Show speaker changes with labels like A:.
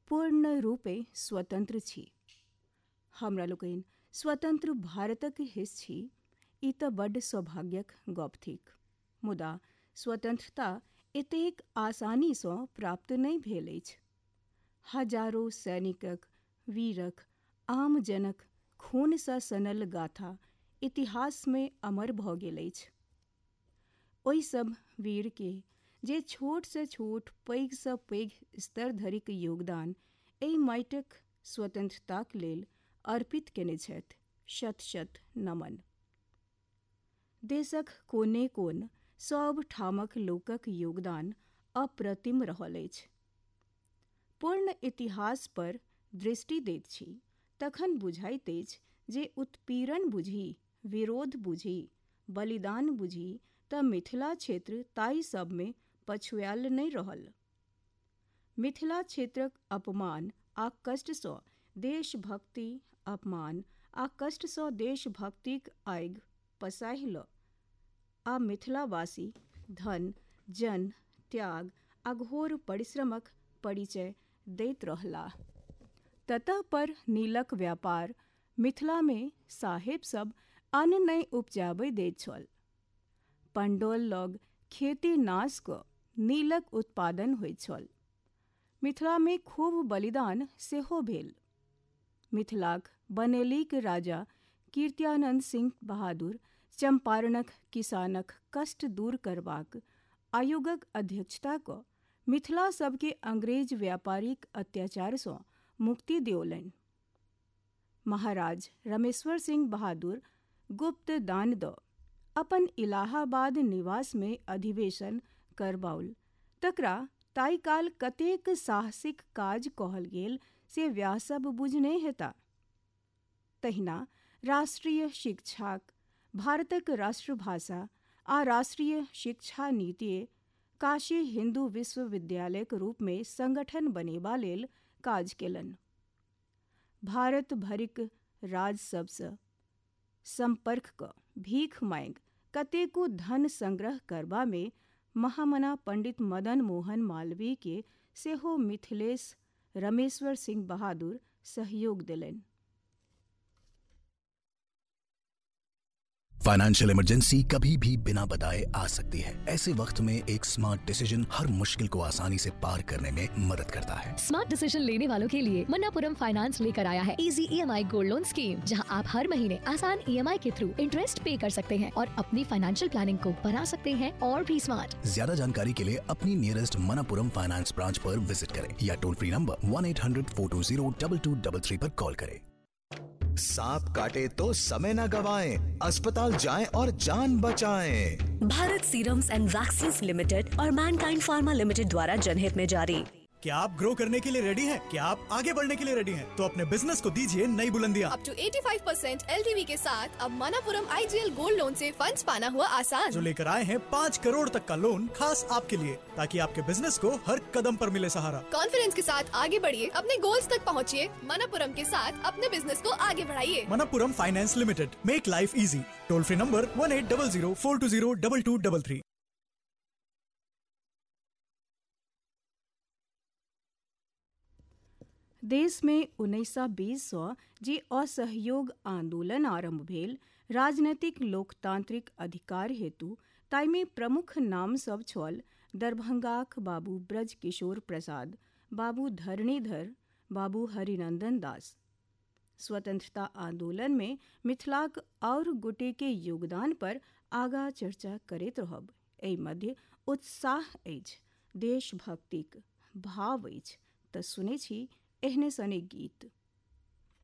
A: पूर्ण रूपे स्वतंत्र छी। हमरा लोकनि स्वतंत्र भारतक हिस्स छी, ई तऽ बड्ड सौभाग्यक गप थिक। मुदा स्वतंत्रता एतेक आसानीसँ प्राप्त नहि भेल अछि। हजारों सैनिकक, वीरक, आम जनक खूनसँ सनल गाथा इतिहासमे अमर भऽ गेल अछि। ओहि सब वीरके जे छोटसँ छोट पैघसँ पैघ स्तर धरिक योगदान एहि माटिक स्वतंत्रताक लेल अर्पित केने छथि, शत शत नमन। देशक कोने कोन सब ठामक लोकक योगदान अप्रतिम रहल अछि। पूर्ण इतिहास पर दृष्टि दैत छी तखन बुझाइत अछि जे उत्पीड़न बुझी, विरोध बुझी, बलिदान बुझी तऽ मिथिला क्षेत्र ताहि सबमे पछुआयल नहि रहल। मिथिला क्षेत्रक अपमान आ कष्टसँ देशभक्ति, अपमान आ कष्टसँ देशभक्तिक आगि पसाहि लऽ आ मिथिलावासी धन, जन, त्याग आ घोर परिश्रमक परिचय दैत रहलाह। ततः पर नीलक व्यापार मिथिलामे साहेब सब अन्न नहि उपजाबय दैत छल। पंडौल लग खेती नाश कऽ नीलक उत्पादन होइत छल। मिथिलामे खूब बलिदान सेहो भेल। मिथिलाक बनेलीक राजा कीर्त्यानन्द सिंह बहादुर चम्पारणक किसानक कष्ट दूर करबाक आयोगक अध्यक्षता कऽ मिथिला सबके अंग्रेज व्यापारिक अत्याचारसँ मुक्ति दिऔलनि। महाराज रमेश्वर सिंह बहादुर गुप्त दान दऽ अपन इलाहाबाद निवासमे अधिवेशन करबाउल। तकरा ताहि काल कतेक साहसिक काज कहल गेल से व्याससभ बुझने हेताह। तहिना राष्ट्रीय शिक्षाक, भारतक राष्ट्रभाषा आ राष्ट्रीय शिक्षा नीतिये काशी हिन्दू विश्वविद्यालयक रूपमे संगठन बनेबा लेल काज केलनि। भारत भरिक राज सबसँ संपर्क कऽ भीख मांगि कतेको धन संग्रह करबामे महामना पंडित मदन मोहन मालवीय के सेहो मिथिलेश रमेश्वर सिंह बहादुर सहयोग देलनि।
B: फाइनेंशियल इमरजेंसी कभी भी बिना बताए आ सकती है। ऐसे वक्त में एक स्मार्ट डिसीजन हर मुश्किल को आसानी से पार करने में मदद करता है।
C: स्मार्ट डिसीजन लेने वालों के लिए मन्नापुरम फाइनेंस लेकर आया है easy EMI gold loan scheme, जहां आप हर महीने आसान EMI के थ्रू इंटरेस्ट पे कर सकते हैं और अपनी फाइनेंशियल प्लानिंग को बना सकते हैं और भी स्मार्ट।
B: ज्यादा जानकारी के लिए अपनी नियरेस्ट मन्नापुरम फाइनेंस ब्रांच पर विजिट करें या टोल फ्री नंबर 1-800-420-2233 पर कॉल करें।
D: सांप काटे तो समय न गवाएं, अस्पताल जाएं और जान बचाएं।
E: Bharat serums and vaccines limited और मैनकाइंड फार्मा लिमिटेड द्वारा जनहित में जारी।
F: क्या आप ग्रो करने के लिए रेडी हैं? क्या आप आगे बढ़ने के लिए रेडी हैं? तो अपने बिजनेस को दीजिए नई बुलंदियां।
G: अप टू 85% LTV के साथ अब मनापुरम IGL गोल्ड लोन से फंड्स पाना हुआ आसान।
F: जो लेकर आए हैं 5 करोड़ तक का लोन खास आपके लिए, ताकि आपके बिजनेस को हर कदम पर मिले सहारा।
G: कॉन्फिडेंस के साथ आगे बढ़िए, अपने गोल्स तक पहुँचिए। मनापुरम के साथ अपने बिजनेस को आगे बढ़ाइए।
F: Manappuram finance limited, make life easy. Toll free number 1800-420-2233।
A: देश में 1920 जे असहयोग आंदोलन आरंभ भेल, राजनीतिक लोकतांत्रिक अधिकार हेतु ताइमे प्रमुख नाम सब छल दरभंगाक बाबू ब्रज किशोर प्रसाद, बाबू धरणीधर, बाबू हरिनंदन दास। स्वतंत्रता आंदोलन में मिथिलाक और गोटे के योगदान पर आगा चर्चा करैत रहब। एहि मध्य उत्साह अछि, देशभक्तिक भाव अछि, तऽ सुनै छी एहने सने गीत।